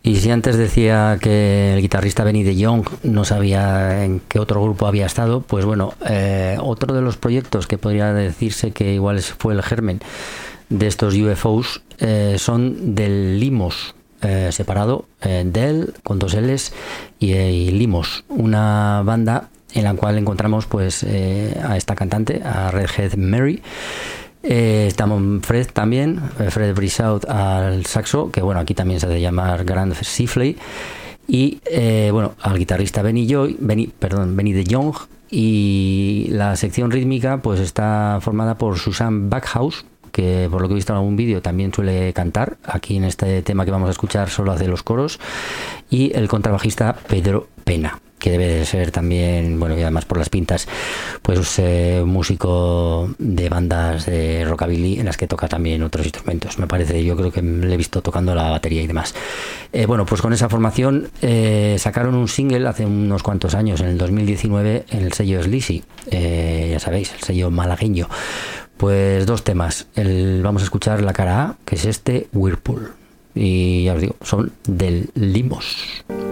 Y si antes decía que el guitarrista Benny de Jong no sabía en qué otro grupo había estado, pues bueno, otro de los proyectos que podría decirse que igual fue el germen de estos UFOs son del Limos, separado, Del con dos L's y Limos, una banda en la cual encontramos pues a esta cantante, a Redhead Mary. Estamos Fred también, Fred Brisaut al saxo, que bueno, aquí también se ha de llamar Grant Sifley, y bueno, al guitarrista Benny de Jong, y la sección rítmica pues está formada por Susan Backhouse, que por lo que he visto en algún vídeo también suele cantar. Aquí en este tema que vamos a escuchar solo hace los coros, y el contrabajista Pedro Pena, que debe de ser también, bueno, y además por las pintas, pues músico de bandas de rockabilly en las que toca también otros instrumentos. Me parece, yo creo que le he visto tocando la batería y demás. Bueno, pues con esa formación sacaron un single hace unos cuantos años, en el 2019, en el sello Sleazy, ya sabéis, el sello malagueño. Pues dos temas. Vamos a escuchar la cara A, que es este Whirlpool. Y ya os digo, son del Limos.